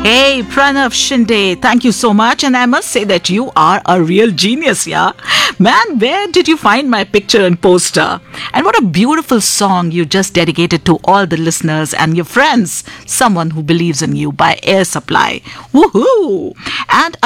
Hey, Pranav Shinde, thank you so much. And I must say that you are a real genius, yeah? Man, where did you find my picture and poster? And what a beautiful song you just dedicated to all the listeners and your friends. Someone who believes in you by Air Supply. Woohoo! And